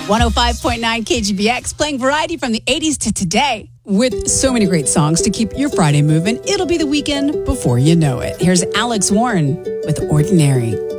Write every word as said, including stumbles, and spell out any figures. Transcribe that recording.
one oh five point nine K G B X, playing variety from the eighties to today. With so many great songs to keep your Friday moving, it'll be the weekend before you know it. Here's Alex Warren with Ordinary.